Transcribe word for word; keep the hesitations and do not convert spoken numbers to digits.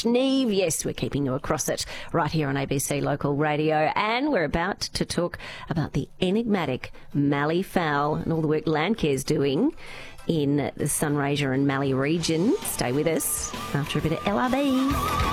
slash Neve. Yes, we're keeping you across it right here on A B C Local Radio. And we're about to talk about the enigmatic Mallee fowl and all the work Landcare's doing in the Sunraysia and Mallee region. Stay with us after a bit of L R B.